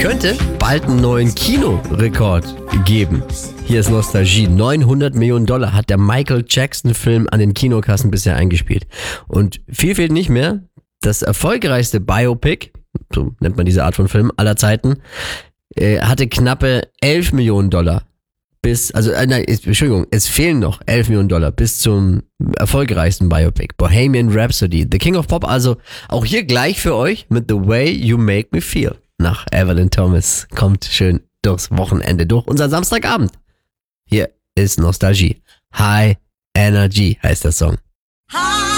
könnte bald einen neuen Kinorekord geben. Hier ist Nostalgie. 900 Millionen Dollar hat der Michael Jackson-Film an den Kinokassen bisher eingespielt. Und viel fehlt nicht mehr. Das erfolgreichste Biopic, so nennt man diese Art von Film, aller Zeiten, hatte knappe 11 Millionen Dollar. Es fehlen noch 11 Millionen Dollar bis zum erfolgreichsten Biopic. Bohemian Rhapsody, The King of Pop, also auch hier gleich für euch mit The Way You Make Me Feel. Nach Evelyn Thomas kommt schön durchs Wochenende, durch unseren Samstagabend. Hier ist Nostalgie. High Energy heißt der Song.